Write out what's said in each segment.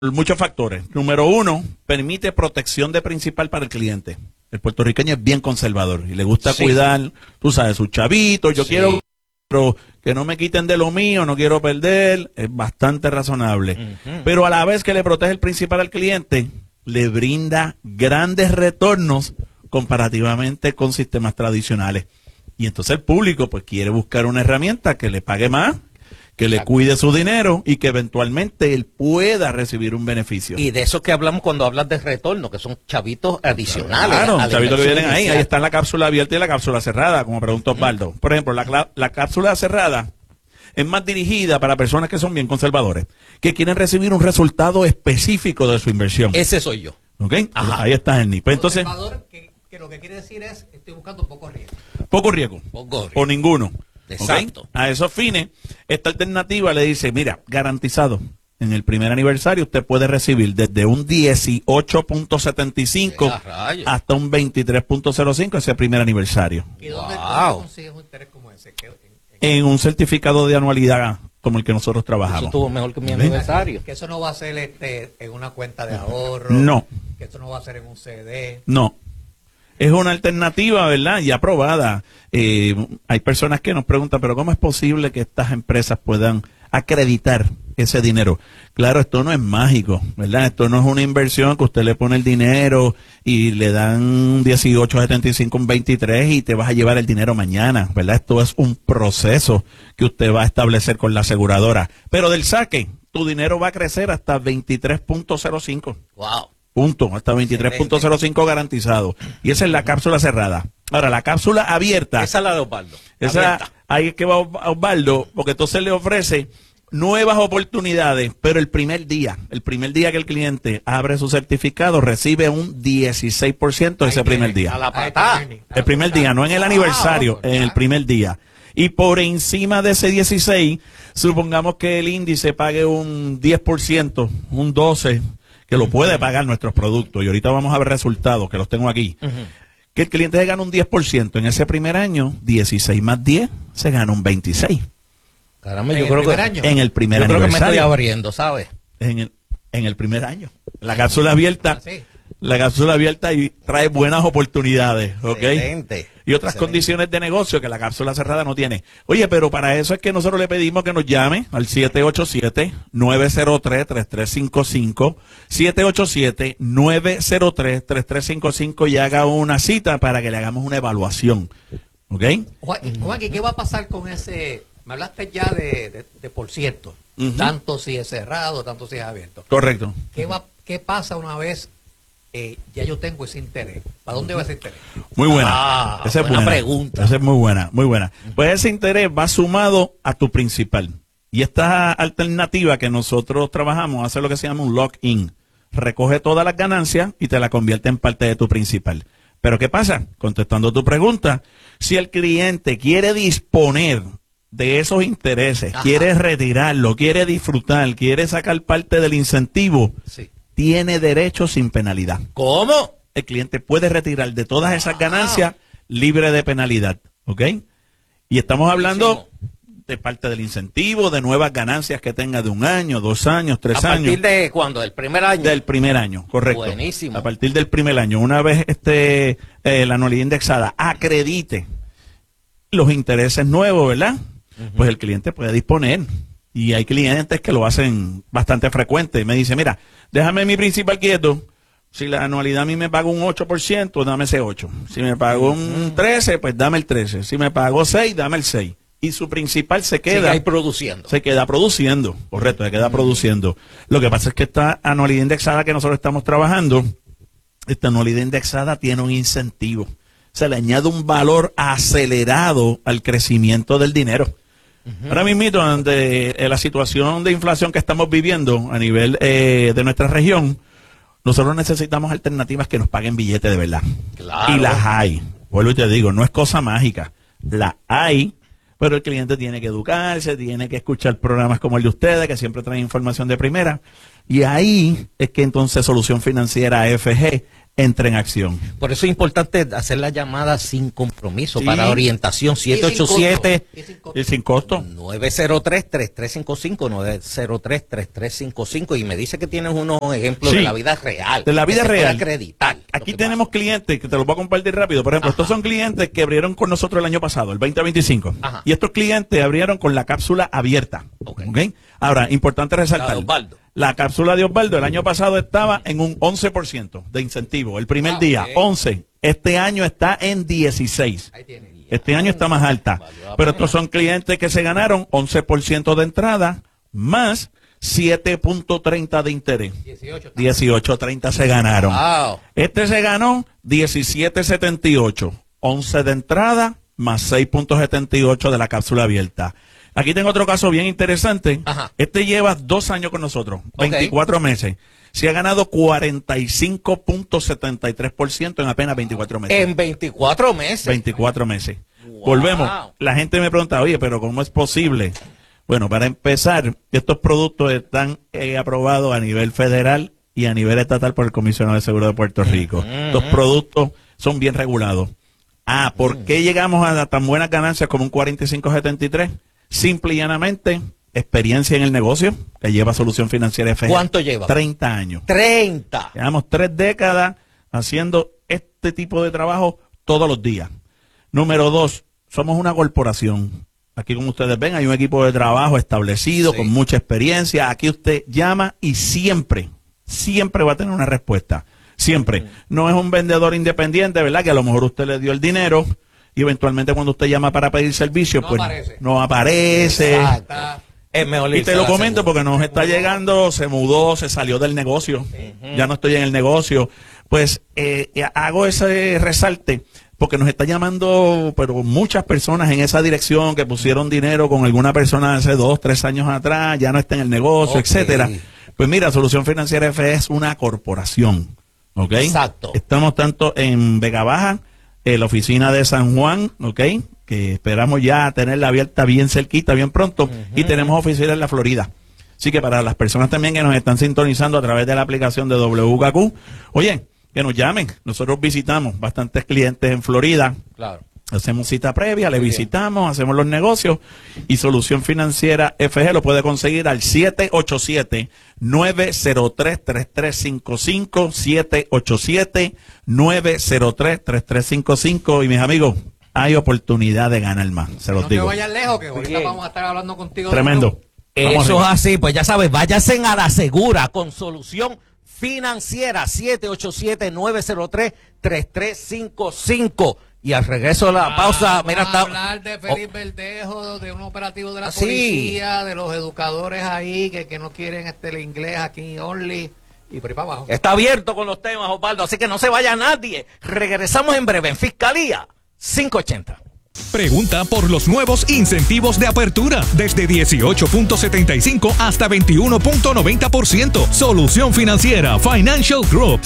muchos factores. Número uno, permite protección de principal para el cliente. El puertorriqueño es bien conservador y le gusta cuidar, tú sabes, sus chavitos. Yo quiero que no me quiten de lo mío, no quiero perder. Es bastante razonable. Pero a la vez que le protege el principal al cliente, le brinda grandes retornos comparativamente con sistemas tradicionales. Y entonces el público pues quiere buscar una herramienta que le pague más, que le cuide su dinero y que eventualmente él pueda recibir un beneficio. Y de eso que hablamos cuando hablas de retorno, que son chavitos adicionales. Claro, chavitos que vienen ahí. Ahí está la cápsula abierta y la cápsula cerrada, como preguntó Osvaldo. Por ejemplo, la cápsula cerrada es más dirigida para personas que son bien conservadores, que quieren recibir un resultado específico de su inversión. Ese soy yo. ¿Ok? Ahí está el NIP. Entonces, que lo que quiere decir es, estoy buscando poco riesgo. Poco riesgo. O ninguno. Exacto. ¿Okay? A esos fines, esta alternativa le dice, mira, garantizado, en el primer aniversario usted puede recibir desde un 18.75 hasta un 23.05 ese primer aniversario. ¿Y dónde consigues un interés como ese? En un certificado de anualidad como el que nosotros trabajamos. Eso estuvo mejor que mi aniversario. Que eso no va a ser en una cuenta de ahorro. No. Que eso no va a ser en un CD. No. Es una alternativa, ¿verdad? Ya aprobada. Hay personas que nos preguntan, pero ¿cómo es posible que estas empresas puedan acreditar ese dinero? Claro, esto no es mágico, ¿verdad? Esto no es una inversión que usted le pone el dinero y le dan un 18.75, un 23 y te vas a llevar el dinero mañana, ¿verdad? Esto es un proceso que usted va a establecer con la aseguradora. Pero del saque, tu dinero va a crecer hasta 23.05. ¡Wow! Punto, hasta 23.05 garantizado. Y esa es la cápsula cerrada. Ahora, la cápsula abierta. Esa es la de Osvaldo. Ahí es que va Osvaldo, porque entonces le ofrece nuevas oportunidades, pero el primer día que el cliente abre su certificado, recibe un 16% ese primer día. A la patada. El primer día, no en el aniversario, en el primer día. Y por encima de ese 16, supongamos que el índice pague un 10%, un 12%, que lo puede pagar nuestros productos, y ahorita vamos a ver resultados, que los tengo aquí, que el cliente se gana un 10% en ese primer año, 16 más 10, se gana un 26. Caramba, yo creo que en el primer aniversario. Yo creo que me estoy abriendo, ¿sabes? En el primer año. La cápsula abierta, y trae buenas oportunidades, ¿ok? Excelente. Y otras condiciones de negocio que la cápsula cerrada no tiene. Oye, pero para eso es que nosotros le pedimos que nos llame al 787-903-3355, 787-903-3355 y haga una cita para que le hagamos una evaluación, ¿ok? Juanqui, ¿qué va a pasar con ese? Me hablaste ya de por ciento, tanto si es cerrado, tanto si es abierto. Correcto. ¿Qué pasa una vez ya yo tengo ese interés? ¿Para dónde va ese interés? Muy buena. Esa es buena pregunta. Esa es muy buena, muy buena. Pues ese interés va sumado a tu principal. Y esta alternativa que nosotros trabajamos hace lo que se llama un lock-in. Recoge todas las ganancias y te la convierte en parte de tu principal. Pero ¿qué pasa? Contestando tu pregunta, si el cliente quiere disponer de esos intereses, quiere retirarlo, quiere disfrutar, quiere sacar parte del incentivo, tiene derecho sin penalidad. ¿Cómo? El cliente puede retirar de todas esas ganancias libre de penalidad, ¿ok? Y estamos hablando de parte del incentivo, de nuevas ganancias que tenga de 1 año, 2 años, 3 años. ¿A partir de cuándo? ¿Del primer año? Del primer año, correcto. Buenísimo. A partir del primer año. Una vez la anualidad indexada acredite los intereses nuevos, ¿verdad? Pues el cliente puede disponer. Y hay clientes que lo hacen bastante frecuente. Me dice, mira, déjame mi principal quieto. Si la anualidad a mí me paga un 8%, dame ese 8. Si me pago un 13, pues dame el 13. Si me pago 6, dame el 6. Y su principal se queda produciendo. Se queda produciendo, correcto, se queda produciendo. Lo que pasa es que esta anualidad indexada que nosotros estamos trabajando, esta anualidad indexada tiene un incentivo. Se le añade un valor acelerado al crecimiento del dinero. Ahora mismo, ante la situación de inflación que estamos viviendo a nivel de nuestra región, nosotros necesitamos alternativas que nos paguen billetes de verdad. Claro. Y las hay. Vuelvo y te digo, no es cosa mágica. La hay, pero el cliente tiene que educarse, tiene que escuchar programas como el de ustedes, que siempre traen información de primera. Y ahí es que entonces Solución Financiera AFG entre en acción. Por eso es importante hacer la llamada sin compromiso, Sí. para orientación, 787 Y sin costo. 903-3355, 903-3355, y me dice que tienes unos ejemplos Sí. de la vida real. De la vida que se puede real. acreditar. Aquí tenemos clientes, que te los voy a compartir rápido. Por ejemplo, estos son clientes que abrieron con nosotros el año pasado, el 2025. Ajá. Y estos clientes abrieron con la cápsula abierta. Ok. ¿Ok? Ahora, importante resaltar. La de Osvaldo. La cápsula de Osvaldo el año pasado estaba en un 11% de incentivo. El primer día, ok. 11. Este año está en 16. Ahí tiene. Este año está más alta. Valió la Pero pena. estos son clientes que se ganaron 11% de entrada más 7.30 de interés. 18. 18.30 se ganaron. Wow. Este se ganó 17.78, 11 de entrada más 6.78 de la cápsula abierta. Aquí tengo otro caso bien interesante. Ajá. Este lleva 2 años con nosotros, 24 meses. Se ha ganado 45.73% en apenas 24 meses. En 24 meses. 24 meses. Wow. Volvemos. La gente me pregunta, oye, pero ¿cómo es posible? Bueno, para empezar, estos productos están aprobados a nivel federal y a nivel estatal por el Comisionado de Seguro de Puerto Rico. Estos productos son bien regulados. ¿Por qué llegamos a tan buenas ganancias como un 45.73? Simple y llanamente, experiencia en el negocio que lleva Solución Financiera FG. ¿Cuánto lleva? 30 años. 30. Llevamos 3 décadas haciendo este tipo de trabajo todos los días. Número 2, somos una corporación. Aquí, como ustedes ven, hay un equipo de trabajo establecido, Sí. con mucha experiencia. Aquí usted llama y siempre va a tener una respuesta. Siempre. No es un vendedor independiente, ¿verdad? Que a lo mejor usted le dio el dinero y eventualmente cuando usted llama para pedir servicio, No pues aparece. no aparece. Exacto. Es mejor Y te irse a lo la comento segura. porque nos está llegando, se mudó, se salió del negocio, ya no estoy en el negocio. Pues hago ese resalte porque nos está llamando, pero muchas personas en esa dirección que pusieron dinero con alguna persona hace 2, 3 años atrás, ya no está en el negocio, Ok. etcétera. Pues mira, Solución Financiera FE es una corporación, ¿ok? Exacto. Estamos tanto en Vega Baja, en la oficina de San Juan, ¿ok? Que esperamos ya tenerla abierta bien cerquita, bien pronto, y tenemos oficina en la Florida. Así que para las personas también que nos están sintonizando a través de la aplicación de WKQ, oye, que nos llamen. Nosotros visitamos bastantes clientes en Florida. Claro. Hacemos cita previa, le Muy bien. visitamos, hacemos los negocios y Solución Financiera FG lo puede conseguir al 787-903-3355, 787-903-3355 y mis amigos, hay oportunidad de ganar más, se los No te digo. vayas lejos, que ahorita Bien. vamos a estar hablando contigo. Tremendo. Vamos Eso es arriba. así, pues ya sabes, váyanse a la segura con Solución Financiera, 787-903-3355. Y al regreso de la pausa, mira, Vamos a está... hablar de Félix Verdejo, de un operativo de la Ah, sí. policía, de los educadores ahí que no quieren el inglés aquí only y por ahí para abajo. Está abierto con los temas, Osvaldo, así que no se vaya nadie. Regresamos en breve en Fiscalía 580. Pregunta por los nuevos incentivos de apertura desde 18.75 hasta 21.90%. Solución Financiera Financial Group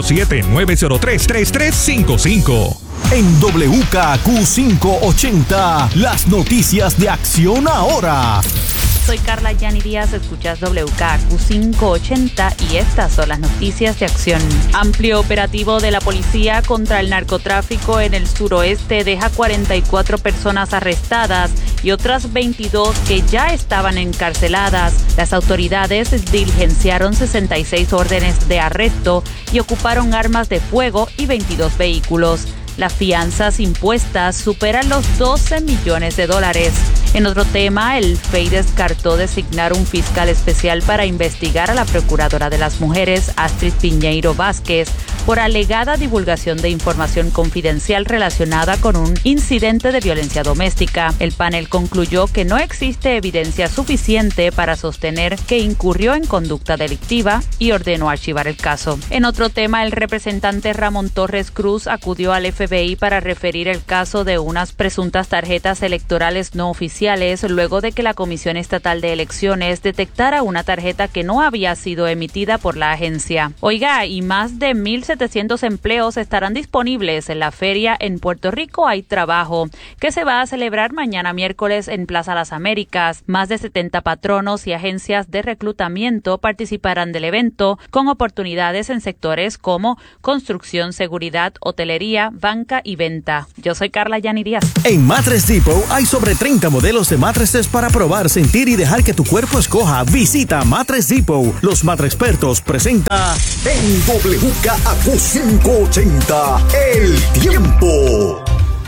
787-903-3355. En WKQ 580, las noticias de Acción Ahora. Soy Carla Yani Díaz, escuchas WKQ 580 y estas son las noticias de acción. Amplio operativo de la policía contra el narcotráfico en el suroeste deja 44 personas arrestadas y otras 22 que ya estaban encarceladas. Las autoridades diligenciaron 66 órdenes de arresto y ocuparon armas de fuego y 22 vehículos. Las fianzas impuestas superan los $12 millones. En otro tema, el FEI descartó designar un fiscal especial para investigar a la procuradora de las mujeres, Astrid Piñeiro Vázquez, por alegada divulgación de información confidencial relacionada con un incidente de violencia doméstica. El panel concluyó que no existe evidencia suficiente para sostener que incurrió en conducta delictiva y ordenó archivar el caso. En otro tema, el representante Ramón Torres Cruz acudió al FBI para referir el caso de unas presuntas tarjetas electorales no oficiales oficiales luego de que la Comisión Estatal de Elecciones detectara una tarjeta que no había sido emitida por la agencia. Oiga, y más de 1,700 empleos estarán disponibles en la feria en Puerto Rico Hay Trabajo, que se va a celebrar mañana miércoles en Plaza Las Américas. Más de 70 patronos y agencias de reclutamiento participarán del evento, con oportunidades en sectores como construcción, seguridad, hotelería, banca y venta. Yo soy Carla Yani Díaz. En Mattress Depot hay sobre 30 modelos de mattresses para probar, sentir y dejar que tu cuerpo escoja. Visita Mattress Depot. Los Mattress Expertos presenta en WKAQ 580 El Tiempo.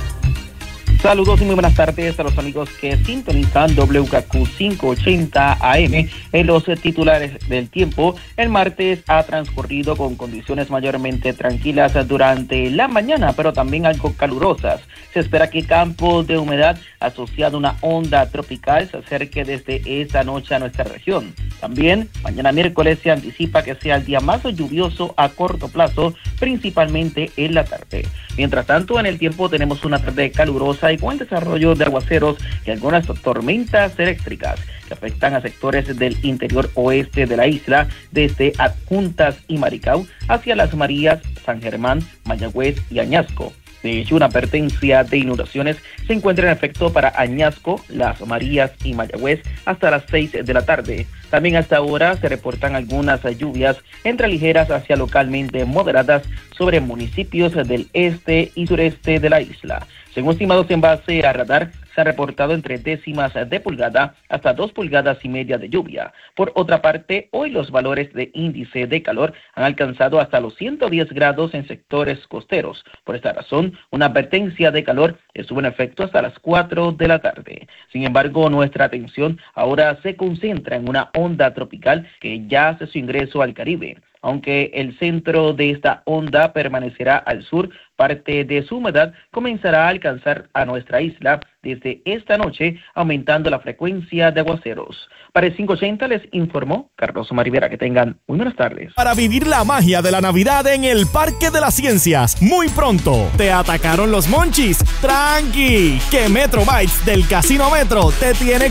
Saludos y muy buenas tardes a los amigos que sintonizan WKAQ 580 AM. En los titulares del tiempo, el martes ha transcurrido con condiciones mayormente tranquilas durante la mañana, pero también algo calurosas. Se espera que campos de humedad asociado a una onda tropical se acerque desde esta noche a nuestra región. También, mañana miércoles se anticipa que sea el día más lluvioso a corto plazo, principalmente en la tarde. Mientras tanto, en el tiempo tenemos una tarde calurosa y con el desarrollo de aguaceros y algunas tormentas eléctricas que afectan a sectores del interior oeste de la isla, desde Adjuntas y Maricao hacia Las Marías, San Germán, Mayagüez y Añasco. De hecho, una advertencia de inundaciones se encuentra en efecto para Añasco, Las Marías y Mayagüez hasta las 6 de la tarde. También hasta ahora se reportan algunas lluvias entre ligeras hacia localmente moderadas sobre municipios del este y sureste de la isla. Según estimados en base a radar, se ha reportado entre décimas de pulgada hasta 2,5 pulgadas de lluvia. Por otra parte, hoy los valores de índice de calor han alcanzado hasta los 110 grados en sectores costeros. Por esta razón, una advertencia de calor estuvo en efecto hasta las 4 de la tarde. Sin embargo, nuestra atención ahora se concentra en una onda tropical que ya hace su ingreso al Caribe. Aunque el centro de esta onda permanecerá al sur, parte de su humedad comenzará a alcanzar a nuestra isla desde esta noche, aumentando la frecuencia de aguaceros. Para el 580 les informó Carlos Omar Rivera. Que tengan muy buenas tardes. Para vivir la magia de la Navidad en el Parque de las Ciencias, muy pronto. ¿Te atacaron los monchis? ¡Tranqui! Que Metro Bytes del Casino Metro te tiene